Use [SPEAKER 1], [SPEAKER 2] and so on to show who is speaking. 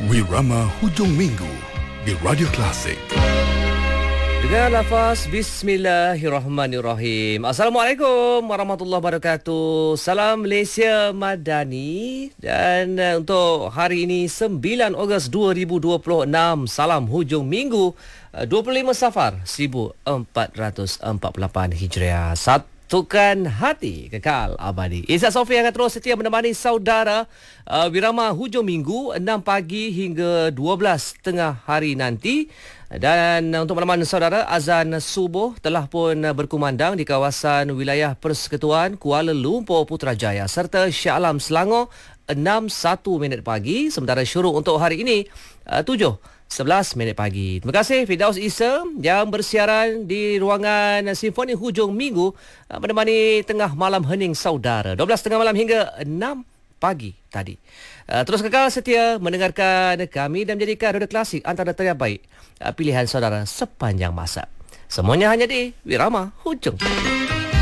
[SPEAKER 1] Wirama Hujung Minggu di Radio Klasik.
[SPEAKER 2] Dengan lafaz Bismillahirrahmanirrahim. Assalamualaikum warahmatullahi wabarakatuh. Salam Malaysia Madani. Dan untuk hari ini 9 Ogos 2026, salam hujung minggu 25 Safar 1448 Hijriah. Satukan hati, kekal abadi. Izzat Sofi akan terus setia menemani saudara Wirama hujung minggu 6 pagi hingga 12 tengah hari nanti. Dan untuk makluman saudara, azan subuh telah pun berkumandang di kawasan wilayah Persekutuan Kuala Lumpur Putrajaya serta Shah Alam Selangor 6:01 pagi, sementara syuruk untuk hari ini 7:11 pagi. Terima kasih Firdaus Isa yang bersiaran di ruangan Simfoni Hujung Minggu menemani tengah malam hening saudara 12 tengah malam hingga 6 pagi tadi. Terus kekal setia mendengarkan kami dan menjadikan Radio Klasik antara terbaik pilihan saudara sepanjang masa. Semuanya hanya di Wirama Hujung.